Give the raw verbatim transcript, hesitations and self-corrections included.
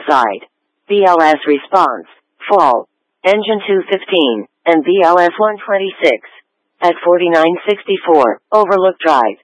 side. B L S response, fall, engine two fifteen, and B L S one twenty-six. At forty-nine sixty-four, Overlook Drive.